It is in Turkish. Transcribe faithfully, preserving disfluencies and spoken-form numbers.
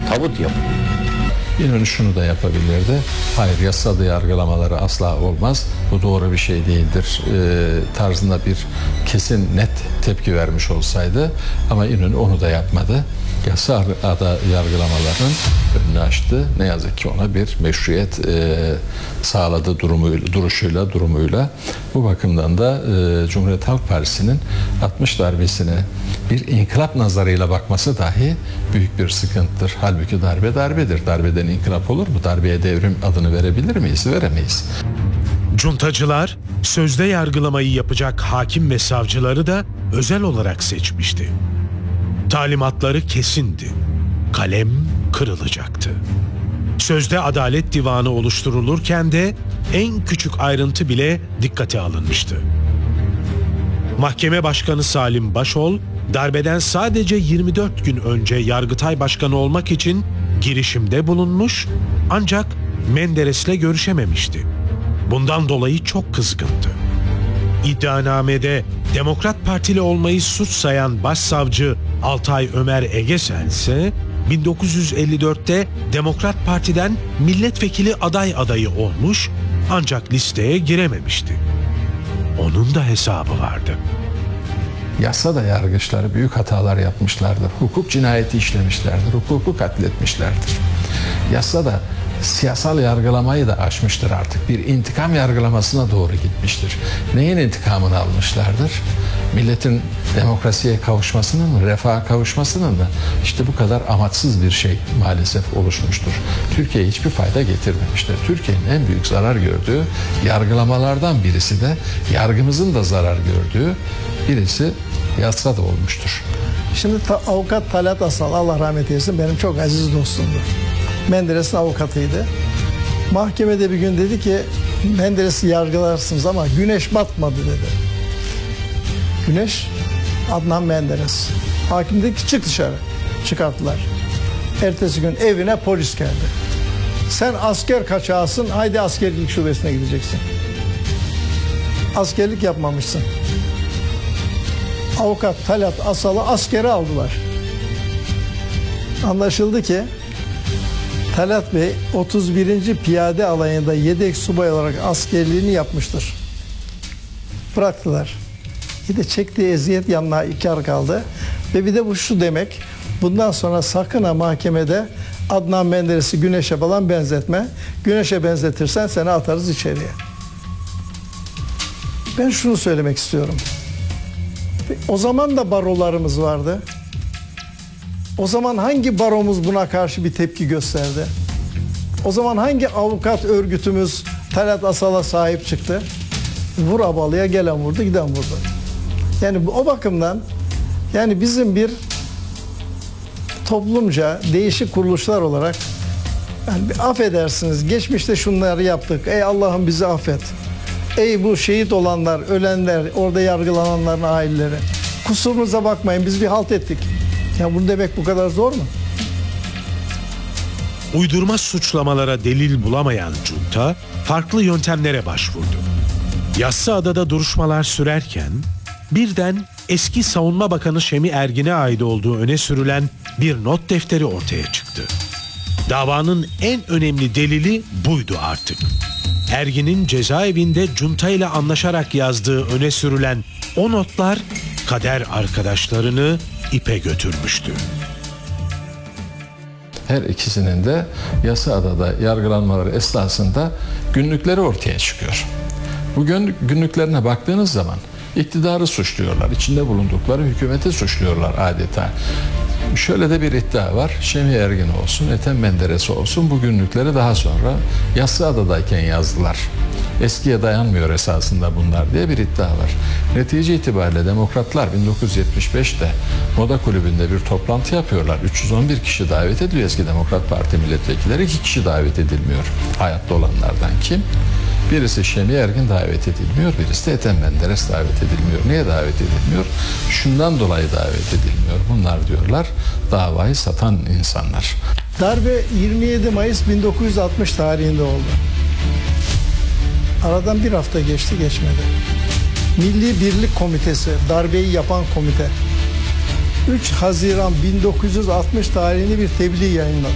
tabut yapın. İnönü şunu da yapabilirdi. Hayır, yasada yargılamaları asla olmaz. Bu doğru bir şey değildir e, tarzında bir kesin net tepki vermiş olsaydı. Ama İnönü onu da yapmadı. Yasada yargılamaların önünü açtı. Ne yazık ki ona bir meşruiyet e, sağladı durumuyla, duruşuyla, durumuyla. Bu bakımdan da e, Cumhuriyet Halk Partisi'nin altmış darbesine bir inkılap nazarıyla bakması dahi büyük bir sıkıntıdır. Halbuki darbe darbedir. Darbeden inkılap olur mu? Darbeye devrim adını verebilir miyiz? Veremeyiz. Cuntacılar sözde yargılamayı yapacak hakim ve savcıları da özel olarak seçmişti. Talimatları kesindi. Kalem kırılacaktı. Sözde Adalet Divanı oluşturulurken de en küçük ayrıntı bile dikkate alınmıştı. Mahkeme Başkanı Salim Başol, darbeden sadece yirmi dört gün önce Yargıtay Başkanı olmak için girişimde bulunmuş ancak Menderes'le görüşememişti. Bundan dolayı çok kızgındı. İddianamede Demokrat Partili olmayı suç sayan Başsavcı Altay Ömer Egesel ise bin dokuz yüz elli dörtte Demokrat Parti'den milletvekili aday adayı olmuş ancak listeye girememişti. Onun da hesabı vardı. Yasada yargıçları büyük hatalar yapmışlardır. Hukuk cinayeti işlemişlerdir. Hukuku katletmişlerdir. Yasada siyasal yargılamayı da aşmıştır artık. Bir intikam yargılamasına doğru gitmiştir. Neyin intikamını almışlardır? Milletin demokrasiye kavuşmasının mı, refaha kavuşmasının mı? İşte bu kadar amaçsız bir şey maalesef oluşmuştur. Türkiye'ye hiçbir fayda getirmemiştir. Türkiye'nin en büyük zarar gördüğü yargılamalardan birisi de, yargımızın da zarar gördüğü birisi yasada olmuştur. Şimdi ta, avukat Talat Asal, Allah rahmet eylesin, benim çok aziz dostumdu. Menderes'in avukatıydı. Mahkemede bir gün dedi ki, Menderes'i yargılarsınız ama güneş batmadı dedi. Güneş, Adnan Menderes. Hakim dedi ki çık dışarı. Çıkarttılar. Ertesi gün evine polis geldi. Sen asker kaçağısın, haydi askerlik şubesine gideceksin. Askerlik yapmamışsın. Avukat Talat Asal'ı askere aldılar. Anlaşıldı ki Talat Bey otuz birinci Piyade Alayı'nda yedek subay olarak askerliğini yapmıştır. Bıraktılar. Bir de çektiği eziyet yanına ikar kaldı. Ve bir de bu şu demek, bundan sonra sakın ha mahkemede Adnan Menderes'i Güneş'e falan benzetme. Güneş'e benzetirsen seni atarız içeriye. Ben şunu söylemek istiyorum. O zaman da barolarımız vardı. O zaman hangi baromuz buna karşı bir tepki gösterdi? O zaman hangi avukat örgütümüz Talat Asal'a sahip çıktı? Vur abalıya gelen vurdu, giden vurdu. Yani o bakımdan yani bizim bir toplumca değişik kuruluşlar olarak yani bir affedersiniz, geçmişte şunları yaptık. Ey Allah'ım bizi affet. Ey bu şehit olanlar, ölenler, orada yargılananların aileleri. Kusurumuza bakmayın, biz bir halt ettik. Ya bunu demek bu kadar zor mu? Uydurma suçlamalara delil bulamayan junta farklı yöntemlere başvurdu. Yassıada'da duruşmalar sürerken birden eski Savunma Bakanı Şemi Ergin'e ait olduğu öne sürülen bir not defteri ortaya çıktı. Davanın en önemli delili buydu artık. Ergin'in cezaevinde junta ile anlaşarak yazdığı öne sürülen o notlar kader arkadaşlarını ipe götürmüştü. Her ikisinin de Yassıada'da yargılanmaları esnasında günlükleri ortaya çıkıyor. Bu günlüklerine baktığınız zaman iktidarı suçluyorlar, içinde bulundukları hükümeti suçluyorlar adeta. Şöyle de bir iddia var, Şemi Ergin olsun, Ethem Menderes olsun bu günlükleri daha sonra Yassıada'dayken yazdılar. Eskiye dayanmıyor esasında bunlar diye bir iddia var. Netice itibariyle demokratlar bin dokuz yüz yetmiş beşte Moda Kulübü'nde bir toplantı yapıyorlar. üç yüz on bir kişi davet ediyor eski Demokrat Parti milletvekilleri. iki kişi davet edilmiyor. Hayatta olanlardan kim? Birisi Şemi Ergin davet edilmiyor, birisi de Ethem Menderes davet edilmiyor. Niye davet edilmiyor? Şundan dolayı davet edilmiyor. Bunlar diyorlar davayı satan insanlar. Darbe yirmi yedi Mayıs bin dokuz yüz altmış tarihinde oldu. Aradan bir hafta geçti, geçmedi. Milli Birlik Komitesi, darbeyi yapan komite, üç Haziran bin dokuz yüz altmış tarihli bir tebliğ yayınladı.